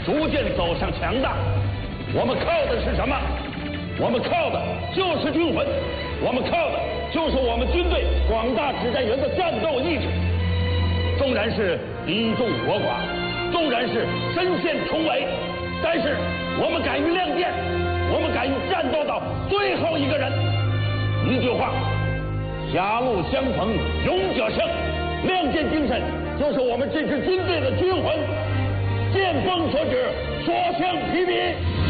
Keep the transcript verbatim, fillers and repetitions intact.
逐渐走向强大。我们靠的是什么？我们靠的就是军魂，我们靠的就是我们军队广大指战员的战斗意志。纵然是敌众我寡，纵然是身陷重围，但是我们敢于亮剑，我们敢于战斗到最后一个人。一句话，狭路相逢勇者胜，亮剑精神就是我们这支军队的军魂。见风所指，所向披靡。